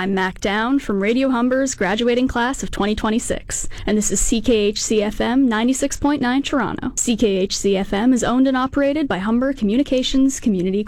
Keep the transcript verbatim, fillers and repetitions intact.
I'm Mac Down from Radio Humber's graduating class of twenty twenty-six, and this is C K H C F M ninety-six point nine Toronto. C K H C F M is owned and operated by Humber Communications Community